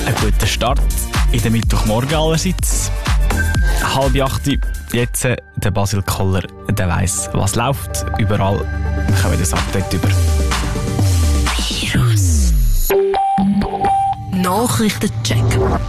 Ein guter Start in den Mittwochmorgen allerseits. 7:30, jetzt der Basil Koller, der weiss, was läuft. Überall kommen wir das Update über. Nachrichtencheck.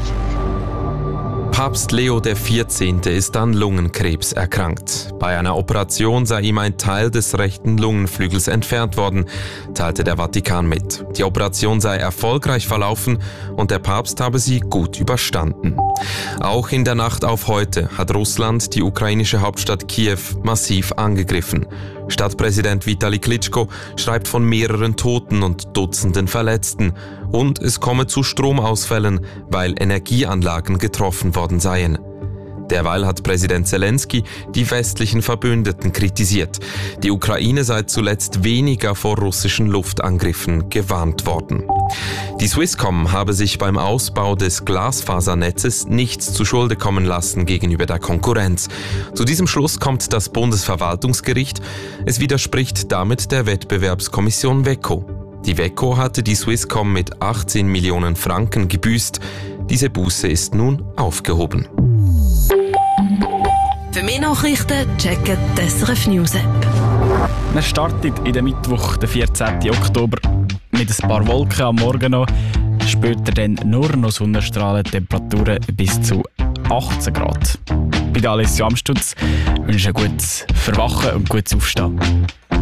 Papst Leo XIV. Ist an Lungenkrebs erkrankt. Bei einer Operation sei ihm ein Teil des rechten Lungenflügels entfernt worden, teilte der Vatikan mit. Die Operation sei erfolgreich verlaufen und der Papst habe sie gut überstanden. Auch in der Nacht auf heute hat Russland die ukrainische Hauptstadt Kiew massiv angegriffen. Stadtpräsident Vitali Klitschko schreibt von mehreren Toten und Dutzenden Verletzten. Und es komme zu Stromausfällen, weil Energieanlagen getroffen worden seien. Derweil hat Präsident Zelensky die westlichen Verbündeten kritisiert. Die Ukraine sei zuletzt weniger vor russischen Luftangriffen gewarnt worden. Die Swisscom habe sich beim Ausbau des Glasfasernetzes nichts zu Schulde kommen lassen gegenüber der Konkurrenz. Zu diesem Schluss kommt das Bundesverwaltungsgericht. Es widerspricht damit der Wettbewerbskommission WEKO. Die WEKO hatte die Swisscom mit 18 Millionen Franken gebüßt. Diese Buße ist nun aufgehoben. Für mehr Nachrichten checken die SRF News App. Man startet in den Mittwoch, den 14. Oktober, mit ein paar Wolken am Morgen noch. Später dann nur noch Sonnenstrahlen, Temperaturen bis zu 18 Grad. Bei der Alessio Amstutz wünsche ich ein gutes Verwachen und gutes Aufstehen.